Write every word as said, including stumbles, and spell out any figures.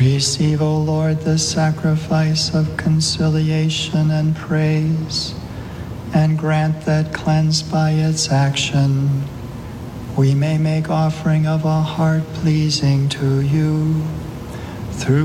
Receive, O Lord, the sacrifice of conciliation and praise, and grant that, cleansed by its action, we may make offering of a heart pleasing to you. Through